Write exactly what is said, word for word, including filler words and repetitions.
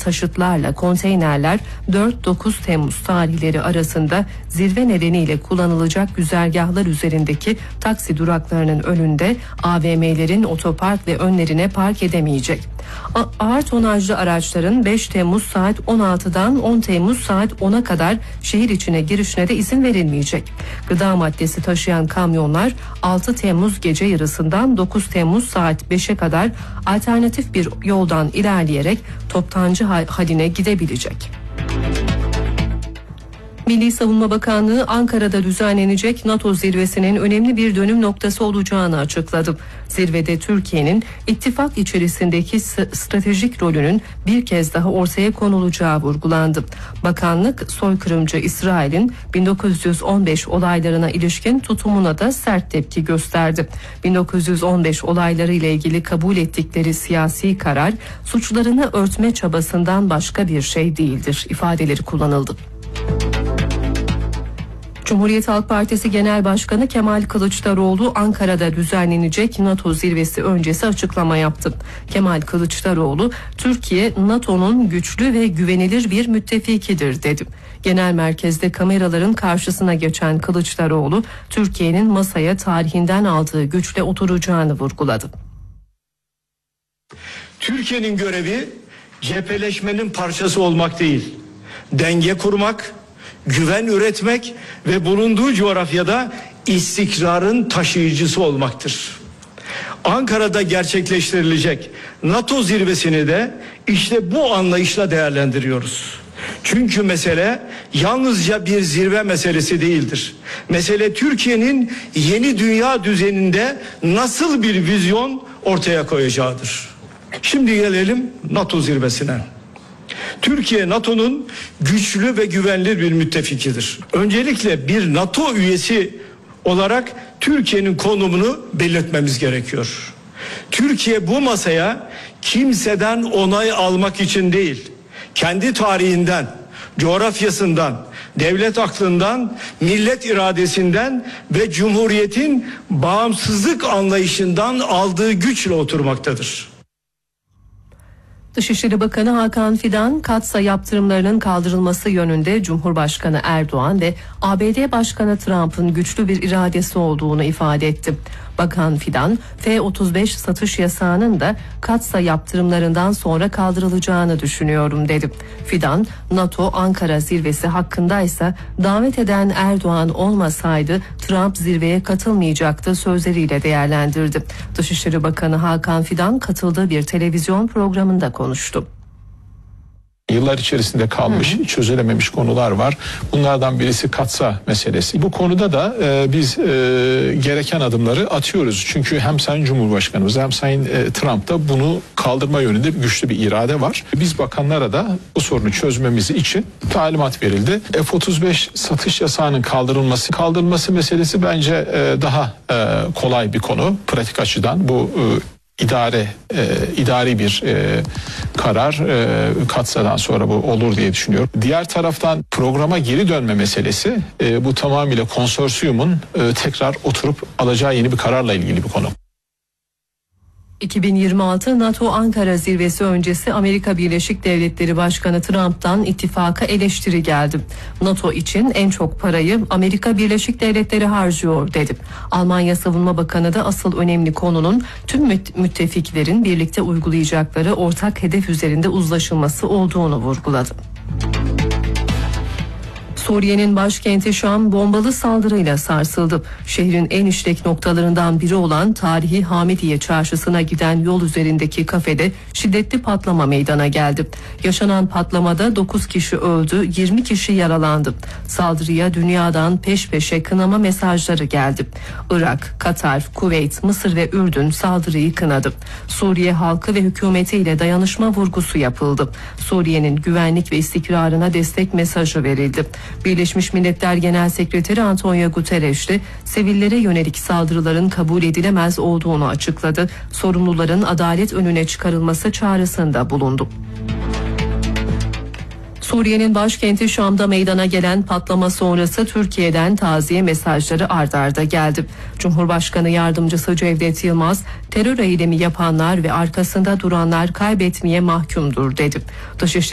taşıtlarla konteynerler dört dokuz Temmuz tarihleri arasında zirve nedeniyle kullanılacak güzergahlar üzerindeki taksi duraklarının önünde A V M'lerin otopark ve önlerine park edemeyecek. A- ağır tonajlı araçların beş Temmuz saat on altıdan on Temmuz saat ona kadar şehir içine girişine de izin verilmeyecek. Gıda maddesi taşıyan kamyonlar altı Temmuz gece yarısından dokuz Temmuz saat beşe kadar alternatif bir yoldan ilerleyerek toptancı haline gidebilecek. Milli Savunma Bakanlığı Ankara'da düzenlenecek NATO zirvesinin önemli bir dönüm noktası olacağını açıkladı. Zirvede Türkiye'nin ittifak içerisindeki stratejik rolünün bir kez daha ortaya konulacağı vurgulandı. Bakanlık soykırımcı İsrail'in bin dokuz yüz on beş olaylarına ilişkin tutumuna da sert tepki gösterdi. bin dokuz yüz on beş olayları ile ilgili kabul ettikleri siyasi karar suçlarını örtme çabasından başka bir şey değildir ifadeleri kullanıldı. Cumhuriyet Halk Partisi Genel Başkanı Kemal Kılıçdaroğlu Ankara'da düzenlenecek NATO zirvesi öncesi açıklama yaptı. Kemal Kılıçdaroğlu, Türkiye NATO'nun güçlü ve güvenilir bir müttefikidir dedi. Genel merkezde kameraların karşısına geçen Kılıçdaroğlu, Türkiye'nin masaya tarihinden aldığı güçle oturacağını vurguladı. Türkiye'nin görevi cepheleşmenin parçası olmak değil, denge kurmak, güven üretmek ve bulunduğu coğrafyada istikrarın taşıyıcısı olmaktır. Ankara'da gerçekleştirilecek NATO zirvesini de işte bu anlayışla değerlendiriyoruz. Çünkü mesele yalnızca bir zirve meselesi değildir. Mesele Türkiye'nin yeni dünya düzeninde nasıl bir vizyon ortaya koyacağıdır. Şimdi gelelim NATO zirvesine. Türkiye NATO'nun güçlü ve güvenli bir müttefikidir. Öncelikle bir NATO üyesi olarak Türkiye'nin konumunu belirtmemiz gerekiyor. Türkiye bu masaya kimseden onay almak için değil, kendi tarihinden, coğrafyasından, devlet aklından, millet iradesinden ve Cumhuriyet'in bağımsızlık anlayışından aldığı güçle oturmaktadır. Dışişleri Bakanı Hakan Fidan, Katsa yaptırımlarının kaldırılması yönünde Cumhurbaşkanı Erdoğan ve A B D Başkanı Trump'ın güçlü bir iradesi olduğunu ifade etti. Bakan Fidan, F otuz beş satış yasağının da Katsa yaptırımlarından sonra kaldırılacağını düşünüyorum dedi. Fidan, NATO Ankara zirvesi hakkındaysa davet eden Erdoğan olmasaydı Trump zirveye katılmayacaktı sözleriyle değerlendirdi. Dışişleri Bakanı Hakan Fidan katıldığı bir televizyon programında konuştu. Yıllar içerisinde kalmış, hı. çözülememiş konular var. Bunlardan birisi Katsa meselesi. Bu konuda da e, biz e, gereken adımları atıyoruz. Çünkü hem Sayın Cumhurbaşkanımız hem Sayın e, Trump'ta bunu kaldırma yönünde güçlü bir irade var. Biz bakanlara da bu sorunu çözmemiz için talimat verildi. F otuz beş satış yasağının kaldırılması, kaldırılması meselesi bence e, daha e, kolay bir konu pratik açıdan. Bu e, İdare, e, idari bir e, karar e, Katsa'dan sonra bu olur diye düşünüyorum. Diğer taraftan programa geri dönme meselesi e, bu tamamıyla konsorsiyumun e, tekrar oturup alacağı yeni bir kararla ilgili bir konu. iki bin yirmi altı NATO Ankara zirvesi öncesi Amerika Birleşik Devletleri Başkanı Trump'tan ittifaka eleştiri geldi. NATO için en çok parayı Amerika Birleşik Devletleri harcıyor dedi. Almanya Savunma Bakanı da asıl önemli konunun tüm müttefiklerin birlikte uygulayacakları ortak hedef üzerinde uzlaşılması olduğunu vurguladı. Suriye'nin başkenti Şam bombalı saldırıyla sarsıldı. Şehrin en işlek noktalarından biri olan tarihi Hamidiye Çarşısı'na giden yol üzerindeki kafede şiddetli patlama meydana geldi. Yaşanan patlamada dokuz kişi öldü, yirmi kişi yaralandı. Saldırıya dünyadan peş peşe kınama mesajları geldi. Irak, Katar, Kuveyt, Mısır ve Ürdün saldırıyı kınadı. Suriye halkı ve hükümetiyle dayanışma vurgusu yapıldı. Suriye'nin güvenlik ve istikrarına destek mesajı verildi. Birleşmiş Milletler Genel Sekreteri Antonio Guterres de sivillere yönelik saldırıların kabul edilemez olduğunu açıkladı. Sorumluların adalet önüne çıkarılması çağrısında bulundu. Suriye'nin başkenti Şam'da meydana gelen patlama sonrası Türkiye'den taziye mesajları ard arda geldi. Cumhurbaşkanı Yardımcısı Cevdet Yılmaz, terör eylemi yapanlar ve arkasında duranlar kaybetmeye mahkumdur dedi. Dışişleri